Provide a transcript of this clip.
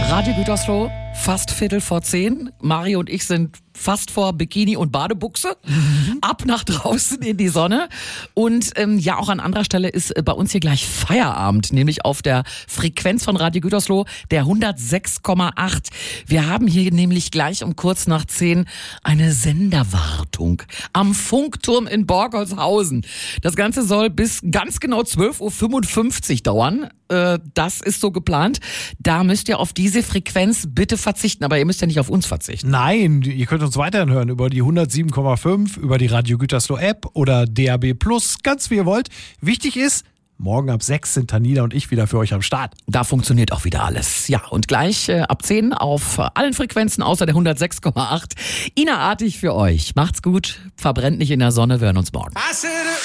Radio Gütersloh, fast 9:15. Mario und ich sind fast vor Bikini und Badebuchse. Ab nach draußen in die Sonne. Und ja, auch an anderer Stelle ist bei uns hier gleich Feierabend, nämlich auf der Frequenz von Radio Gütersloh, der 106,8. Wir haben hier nämlich gleich um kurz nach 10 eine Senderwartung am Funkturm in Borgholzhausen. Das Ganze soll bis ganz genau 12:55 Uhr dauern. Das ist so geplant. Da müsst ihr auf diese Frequenz bitte verzichten, aber ihr müsst ja nicht auf uns verzichten. Nein, ihr könnt uns weiterhin hören über die 107,5, über die Radio Gütersloh App oder DAB+, ganz wie ihr wollt. Wichtig ist, morgen ab 6 sind Tanina und ich wieder für euch am Start. Da funktioniert auch wieder alles. Ja, und gleich ab 10 auf allen Frequenzen außer der 106,8. Ina Artig für euch. Macht's gut, verbrennt nicht in der Sonne, wir hören uns morgen.